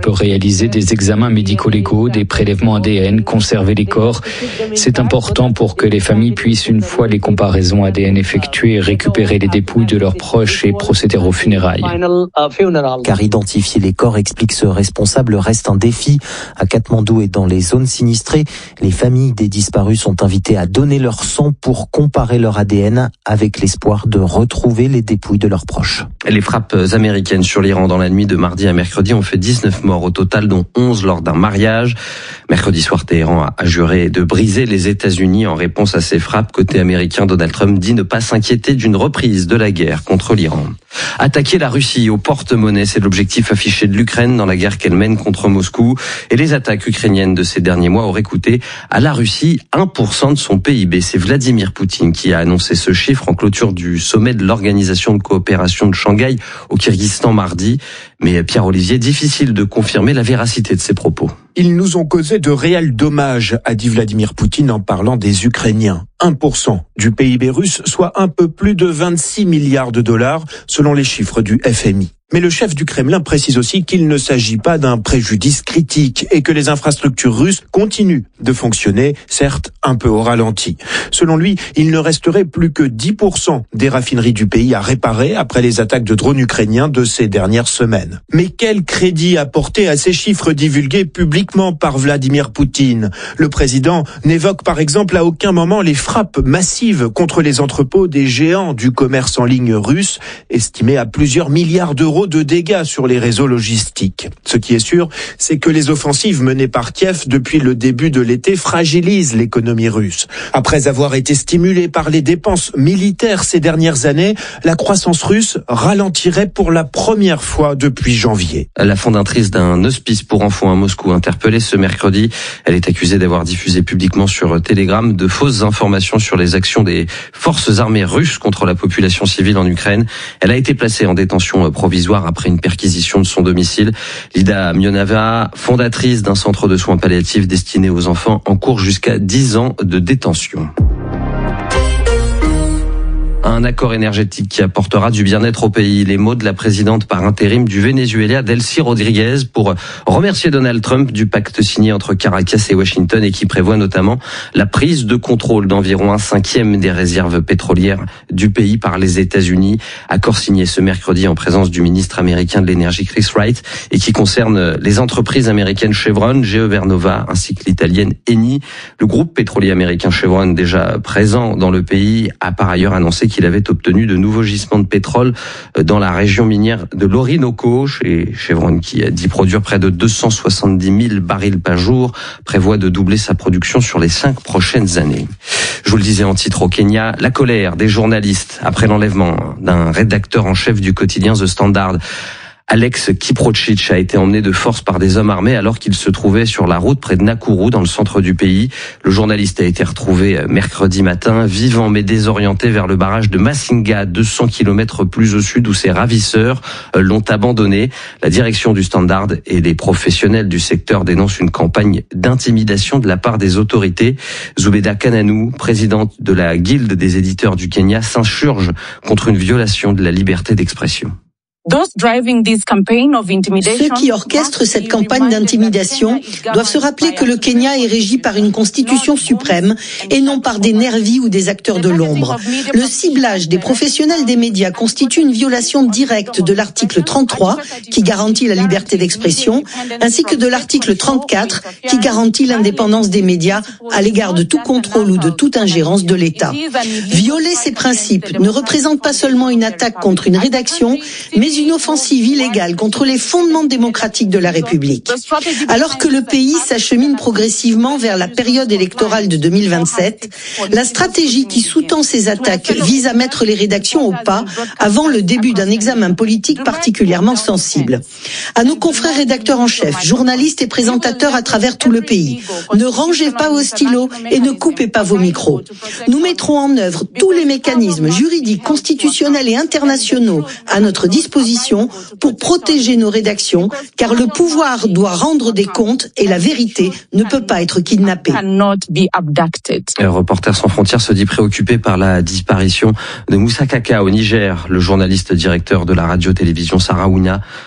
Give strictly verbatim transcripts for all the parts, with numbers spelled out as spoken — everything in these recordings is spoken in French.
peut réaliser des examens médico-légaux, des prélèvements A D N, conserver les corps. C'est important pour que les familles puissent, une fois les comparaisons A D N effectuées, récupérer les dépouilles de leurs proches et procéder aux funérailles. Car identifier les corps, explique ce responsable, reste un défi. À Katmandou et dans les zones sinistrées, les familles des disparus sont invitées à donner leur sang pour comparer leur A D N avec l'espoir de retrouver les dépouilles de leurs proches. Les frappes américaines sur l'Iran dans la nuit de mardi à mercredi ont fait dix-neuf morts au total, dont onze lors d'un mariage. Mercredi soir, Téhéran a juré de briser les États-Unis en réponse à ces frappes. Côté américain, Donald Trump dit ne pas s'inquiéter d'une reprise de la guerre contre l'Iran. Attaquer la Russie au porte-monnaie, c'est l'objectif affiché de l'Ukraine dans la guerre qu'elle mène contre Moscou. Et les attaques ukrainiennes de ces derniers mois auraient coûté à la Russie un pour cent de son P I B. C'est Vladimir Poutine qui a annoncé ce chiffre en clôture du sommet de l'Organisation de coopération de Shanghai au Kirghizistan mardi. Mais Pierre-Olivier, difficile de confirmer la véracité de ces propos. Ils nous ont causé de réels dommages, a dit Vladimir Poutine en parlant des Ukrainiens. un pour cent du P I B russe, soit un peu plus de vingt-six milliards de dollars, selon les chiffres du F M I. Mais le chef du Kremlin précise aussi qu'il ne s'agit pas d'un préjudice critique et que les infrastructures russes continuent de fonctionner, certes un peu au ralenti. Selon lui, il ne resterait plus que dix pour cent des raffineries du pays à réparer après les attaques de drones ukrainiens de ces dernières semaines. Mais quel crédit apporter à ces chiffres divulgués publiquement par Vladimir Poutine ? Le président n'évoque par exemple à aucun moment les frappes massives contre les entrepôts des géants du commerce en ligne russe, estimés à plusieurs milliards d'euros de dégâts sur les réseaux logistiques. Ce qui est sûr, c'est que les offensives menées par Kiev depuis le début de l'été fragilisent l'économie russe. Après avoir été stimulée par les dépenses militaires ces dernières années, la croissance russe ralentirait pour la première fois depuis janvier. La fondatrice d'un hospice pour enfants à Moscou, interpellée ce mercredi, elle est accusée d'avoir diffusé publiquement sur Telegram de fausses informations sur les actions des forces armées russes contre la population civile en Ukraine. Elle a été placée en détention provisoire après une perquisition de son domicile. Lida Mionava, fondatrice d'un centre de soins palliatifs destiné aux enfants, encourt jusqu'à dix ans de détention. Un accord énergétique qui apportera du bien-être au pays. Les mots de la présidente par intérim du Venezuela, Delcy Rodriguez, pour remercier Donald Trump du pacte signé entre Caracas et Washington et qui prévoit notamment la prise de contrôle d'environ un cinquième des réserves pétrolières du pays par les États-Unis. Accord signé ce mercredi en présence du ministre américain de l'énergie Chris Wright et qui concerne les entreprises américaines Chevron, G E Vernova ainsi que l'italienne Eni. Le groupe pétrolier américain Chevron, déjà présent dans le pays, a par ailleurs annoncé qu'il avait obtenu de nouveaux gisements de pétrole dans la région minière de l'Orinoco. Chez Chevron, qui a dit produire près de deux cent soixante-dix mille barils par jour, prévoit de doubler sa production sur les cinq prochaines années. Je vous le disais en titre au Kenya, la colère des journalistes après l'enlèvement d'un rédacteur en chef du quotidien The Standard. Alex Kiprotich a été emmené de force par des hommes armés alors qu'il se trouvait sur la route près de Nakuru, dans le centre du pays. Le journaliste a été retrouvé mercredi matin, vivant mais désorienté, vers le barrage de Masinga, deux cents kilomètres plus au sud, où ses ravisseurs l'ont abandonné. La direction du Standard et les professionnels du secteur dénoncent une campagne d'intimidation de la part des autorités. Zubeda Kananu, présidente de la Guilde des éditeurs du Kenya, s'insurge contre une violation de la liberté d'expression. Ceux qui orchestrent cette campagne d'intimidation doivent se rappeler que le Kenya est régi par une constitution suprême et non par des nervis ou des acteurs de l'ombre. Le ciblage des professionnels des médias constitue une violation directe de l'article trente-trois qui garantit la liberté d'expression ainsi que de l'article trente-quatre qui garantit l'indépendance des médias à l'égard de tout contrôle ou de toute ingérence de l'État. Violer ces principes ne représente pas seulement une attaque contre une rédaction, mais une offensive illégale contre les fondements démocratiques de la République. Alors que le pays s'achemine progressivement vers la période électorale de deux mille vingt-sept, la stratégie qui sous-tend ces attaques vise à mettre les rédactions au pas avant le début d'un examen politique particulièrement sensible. À nos confrères rédacteurs en chef, journalistes et présentateurs à travers tout le pays, ne rangez pas vos stylos et ne coupez pas vos micros. Nous mettrons en œuvre tous les mécanismes juridiques, constitutionnels et internationaux à notre disposition pour protéger nos rédactions, car le pouvoir doit rendre des comptes et la vérité ne peut pas être kidnappée. Le Reporters sans frontières se dit préoccupé par la disparition de Moussa Kaka au Niger. Le journaliste directeur de la radio-télévision Saraouna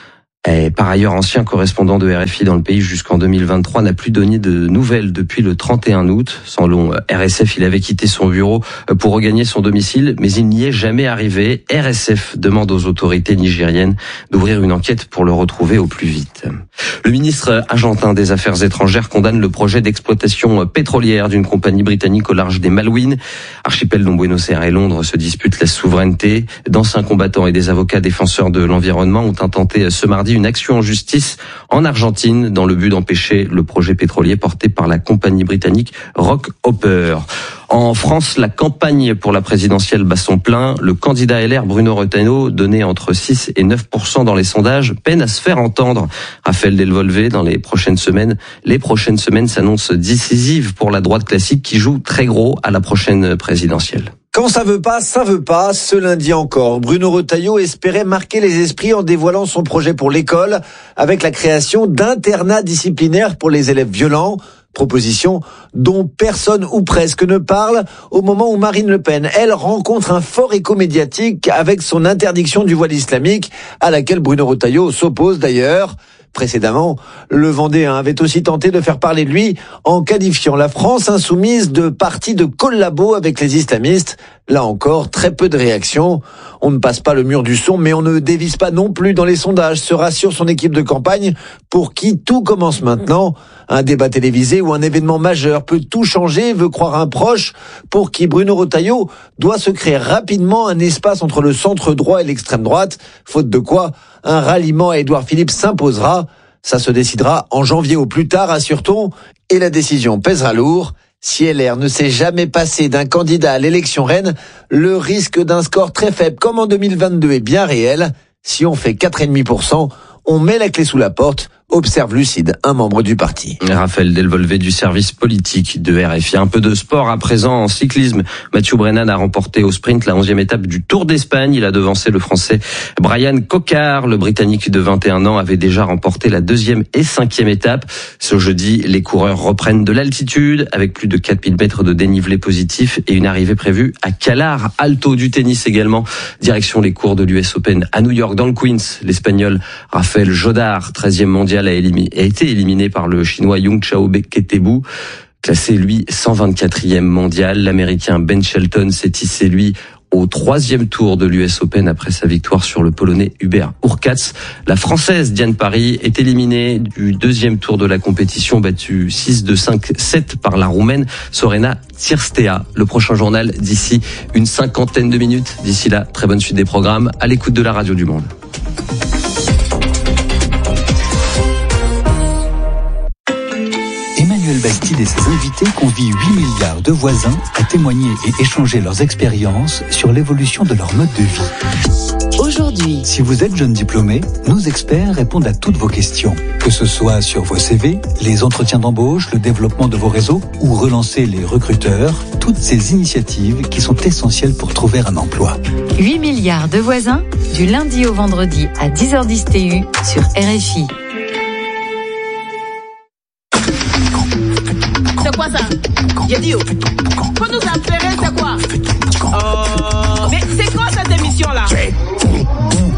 Et par ailleurs, ancien correspondant de R F I dans le pays jusqu'en deux mille vingt-trois, n'a plus donné de nouvelles depuis le trente et un août. Selon R S F, il avait quitté son bureau pour regagner son domicile, mais il n'y est jamais arrivé. R S F demande aux autorités nigériennes d'ouvrir une enquête pour le retrouver au plus vite. Le ministre argentin des Affaires étrangères condamne le projet d'exploitation pétrolière d'une compagnie britannique au large des Malouines. Archipel dont Buenos Aires et Londres se disputent la souveraineté. D'anciens combattants et des avocats défenseurs de l'environnement ont intenté ce mardi une action en justice en Argentine dans le but d'empêcher le projet pétrolier porté par la compagnie britannique Rock Hopper. En France, la campagne pour la présidentielle bat son plein. Le candidat L R Bruno Retailleau, donné entre six et neuf pour cent dans les sondages, peine à se faire entendre. Raphaël Delvolvé, dans les prochaines semaines, les prochaines semaines s'annoncent décisives pour la droite classique qui joue très gros à la prochaine présidentielle. Quand ça veut pas, ça veut pas. Ce lundi encore, Bruno Retailleau espérait marquer les esprits en dévoilant son projet pour l'école avec la création d'internats disciplinaires pour les élèves violents. Proposition dont personne ou presque ne parle au moment où Marine Le Pen, elle, rencontre un fort écho médiatique avec son interdiction du voile islamique, à laquelle Bruno Retailleau s'oppose d'ailleurs. Précédemment, le Vendéen avait aussi tenté de faire parler de lui en qualifiant la France insoumise de parti de collabo avec les islamistes. Là encore, très peu de réactions. On ne passe pas le mur du son, mais on ne dévisse pas non plus dans les sondages, se rassure son équipe de campagne, pour qui tout commence maintenant. Un débat télévisé ou un événement majeur peut tout changer, veut croire un proche, pour qui Bruno Retailleau doit se créer rapidement un espace entre le centre droit et l'extrême droite, faute de quoi un ralliement à Édouard Philippe s'imposera. Ça se décidera en janvier au plus tard, assure-t-on, et la décision pèsera lourd. Si L R ne s'est jamais passé d'un candidat à l'élection reine, le risque d'un score très faible comme en deux mille vingt-deux est bien réel. Si on fait quatre virgule cinq pour cent, on met la clé sous la porte, observe lucide un membre du parti. Raphaël Delvolvé du service politique de R F I. Un peu de sport à présent en cyclisme. Mathieu Brennan a remporté au sprint la onzième étape du Tour d'Espagne. Il a devancé le Français Brian Cocard. Le Britannique de vingt et un ans avait déjà remporté la deuxième et cinquième étape. Ce jeudi, les coureurs reprennent de l'altitude avec plus de quatre mille mètres de dénivelé positif et une arrivée prévue à Calar Alto. Du tennis également. Direction les cours de l'U S Open à New York dans le Queens. L'Espagnol Rafael Jodar, treizième mondial, a, éliminé, a été éliminé par le Chinois Yung Chao Ketebu, classé lui cent vingt-quatrième mondial. L'Américain Ben Shelton s'est hissé lui au troisième tour de l'U S Open après sa victoire sur le Polonais Hubert Hurkacz. La Française Diane Parry est éliminée du deuxième tour de la compétition, battue six deux cinq sept par la Roumaine Sorena Tsirstea. Le prochain journal d'ici une cinquantaine de minutes. D'ici là, très bonne suite des programmes à l'écoute de la Radio du Monde. Emmanuel Bastide et ses invités convient huit milliards de voisins à témoigner et échanger leurs expériences sur l'évolution de leur mode de vie. Aujourd'hui, si vous êtes jeune diplômé, nos experts répondent à toutes vos questions. Que ce soit sur vos C V, les entretiens d'embauche, le développement de vos réseaux ou relancer les recruteurs, toutes ces initiatives qui sont essentielles pour trouver un emploi. huit milliards de voisins, du lundi au vendredi à dix heures dix T U sur R F I. C'est quoi ça? J'ai dit, faut nous appeler, c'est quoi? Oh, mais c'est quoi cette émission-là?